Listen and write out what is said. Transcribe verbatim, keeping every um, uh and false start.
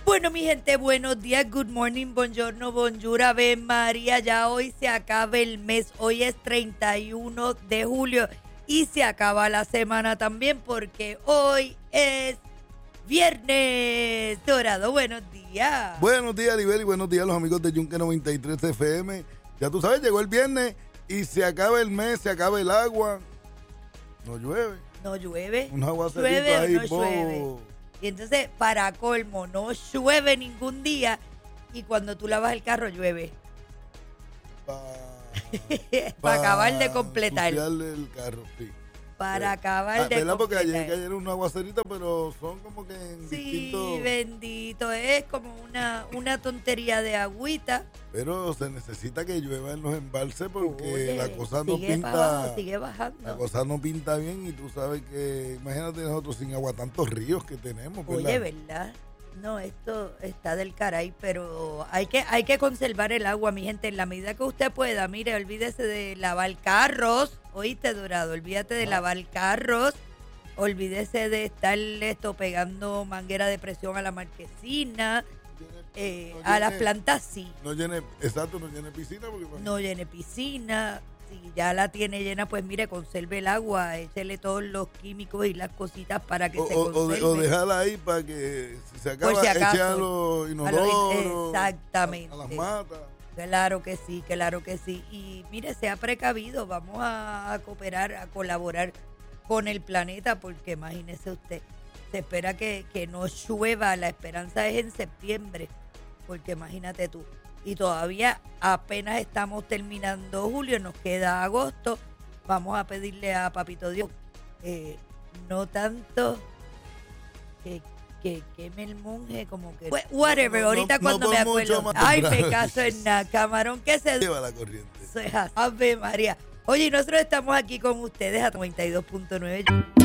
Bueno, mi gente, buenos días, good morning, buongiorno, bonjour, ave María. Ya hoy se acaba el mes, hoy es treinta y uno de julio y se acaba la semana también porque hoy es viernes dorado. Buenos días. Buenos días, Libeli, buenos días a los amigos de Yunque noventa y tres F M. Ya tú sabes, llegó el viernes y se acaba el mes, se acaba el agua. No llueve. No llueve. Un aguacerito ¿Llueve ahí, o no po. llueve? Y entonces, para colmo, no llueve ningún día y cuando tú lavas el carro llueve. Para pa acabar de completar. el carro, sí. Para acabar ah, de ¿verdad? Porque completar. ayer cayeron unos aguaceritos, pero son como que en Sí, distintos... bendito. Es como una, una tontería de agüita. Pero se necesita que llueva en los embalses porque Oye, la cosa no sigue pinta... pa' abajo, sigue bajando. La cosa no pinta bien y tú sabes que... Imagínate nosotros sin agua, tantos ríos que tenemos, ¿verdad? Oye, ¿verdad? No, esto está del caray, pero hay que, hay que conservar el agua, mi gente, en la medida que usted pueda. Mire, olvídese de lavar carros, oíste, Dorado, olvídate de Ah. lavar carros, olvídese de estar esto pegando manguera de presión a la marquesina, eh, No a llene- las plantas sí, No llene, exacto, no llene piscina porque... no llene piscina. Si ya la tiene llena, pues mire, conserve el agua, échele todos los químicos y las cositas para que O, se o, o conserve. de- o dejarla ahí para que si se acaba, Por si acaso. eche a los A los- inodoros, exactamente. a, a las matas. Claro que sí, claro que sí. Y mire, sea precavido, vamos a, a cooperar, a colaborar con el planeta, porque imagínese usted, se espera que, que no llueva, la esperanza es en septiembre, porque imagínate tú. Y todavía apenas estamos terminando julio, nos queda agosto. Vamos a pedirle a Papito Dios, eh, no tanto que, que queme el monje, como que... Whatever, No, no, ahorita no cuando por me mucho acuerdo. más Ay, me temprano. caso en nada, camarón que se... Lleva la corriente. Ave María. Oye, y nosotros estamos aquí con ustedes a noventa y dos punto nueve.